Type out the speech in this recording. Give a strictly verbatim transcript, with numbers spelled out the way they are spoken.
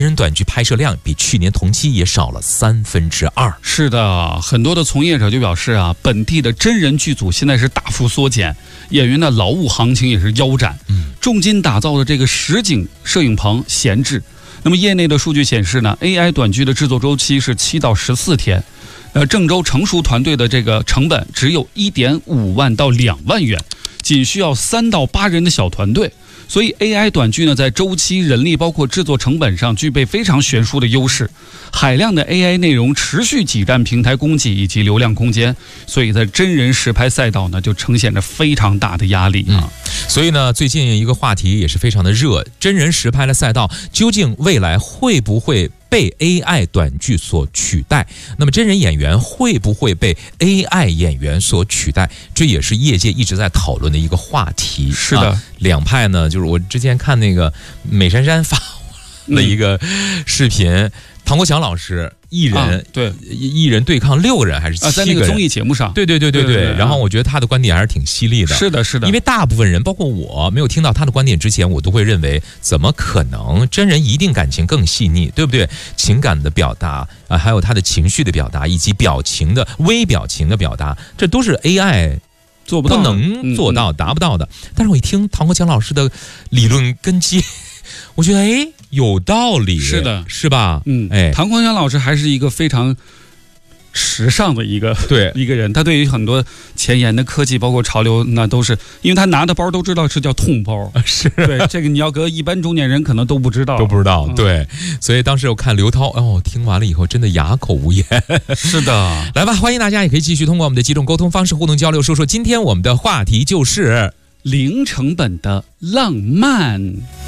人短剧拍摄量比去年同期也少了三分之二。 是的，很多的从业者就表示啊，本地的真人剧组现在是大幅缩减，演员的劳务行情也是腰斩。嗯，重金打造的这个实景摄影棚闲置。那么业内的数据显示呢 ，A I 短剧的制作周期是七到十四天。呃，郑州成熟团队的这个成本只有一点五万到两万元，仅需要三到八人的小团队。所以 A I 短剧呢，在周期、人力包括制作成本上具备非常悬殊的优势。海量的 A I 内容持续挤占平台供给以及流量空间，所以在真人实拍赛道呢，就呈现着非常大的压力啊。 嗯、所以呢，最近一个话题也是非常的热，真人实拍的赛道究竟未来会不会被 A I 短剧所取代？那么真人演员会不会被 A I 演员所取代？这也是业界一直在讨论的一个话题。 是的， 啊、两派呢，就是我之前看那个美珊珊发的一个视频，嗯、唐国强老师一人、啊、 对一人对抗六个人还是七个人、 啊、在那个综艺节目上， 对对对对 对, 对, 对, 对。然后我觉得他的观点还是挺犀利的。 是的，是的。 因为大部分人，包括我，没有听到他的观点之前，我都会认为，怎么可能？真人一定感情更细腻，对不对？情感的表达啊，还有他的情绪的表达，以及表情的微表情的表达，这都是 A I 做不到、 不能做到、达不到的。但是我一听唐国强老师的理论根基，我觉得哎，有道理， 是的， 是吧？ 嗯， 哎， 唐国强老师还是一个非常时尚的一个对一个人，他对于很多前沿的科技，包括潮流，那都是因为他拿的包都知道是叫痛包， 是对这个你要搁一般中年人可能都不知道， 都不知道，嗯、对，所以当时我看刘涛，哦，听完了以后真的哑口无言。 是的， 来吧，欢迎大家也可以继续通过我们的几种沟通方式互动交流，说说今天我们的话题就是零成本的浪漫。